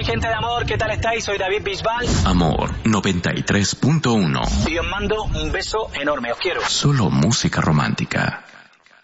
mi gente de amor, ¿qué tal estáis? Soy David Bisbal. Amor 93.1. Y os mando un beso enorme, os quiero. Solo música romántica.